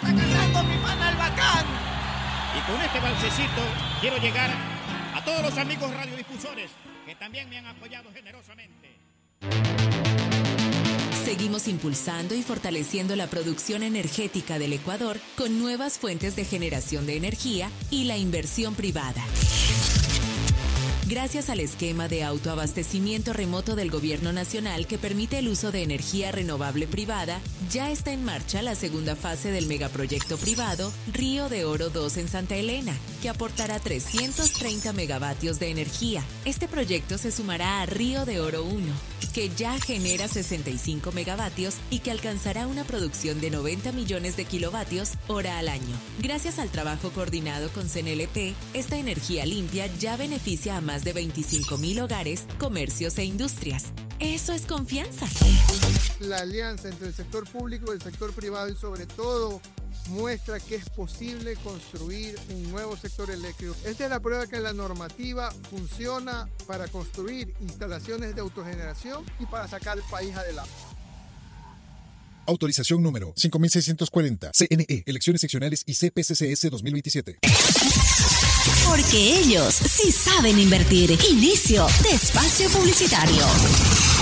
está cantando mi pana el bacán. Y con este balsecito quiero llegar a todos los amigos radiodifusores que también me han apoyado generosamente. Seguimos impulsando y fortaleciendo la producción energética del Ecuador con nuevas fuentes de generación de energía y la inversión privada. Gracias al esquema de autoabastecimiento remoto del Gobierno Nacional que permite el uso de energía renovable privada, ya está en marcha la segunda fase del megaproyecto privado Río de Oro 2 en Santa Elena, que aportará 330 megavatios de energía. Este proyecto se sumará a Río de Oro 1, que ya genera 65 megavatios y que alcanzará una producción de 90 millones de kilovatios hora al año. Gracias al trabajo coordinado con CNLP, esta energía limpia ya beneficia a más de 25,000 hogares, comercios e industrias. Eso es confianza. La alianza entre el sector público y el sector privado y sobre todo muestra que es posible construir un nuevo sector eléctrico. Esta es la prueba que la normativa funciona para construir instalaciones de autogeneración y para sacar el país adelante. Autorización número 5640, CNE, Elecciones Seccionales y CPCCS 2027. Porque ellos sí saben invertir. Inicio de espacio publicitario.